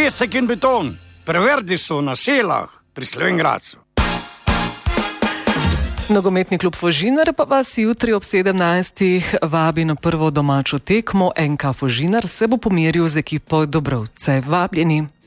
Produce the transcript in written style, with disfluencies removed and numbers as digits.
pesek in beton. Preverdi so na Selah pri Slovenj Gradcu. Nogometni klub Fužinar pa vas jutri ob 17. vabi na prvo domačo tekmo. NK Fužinar se bo pomeril z ekipo Dobrovce. Vabljeni.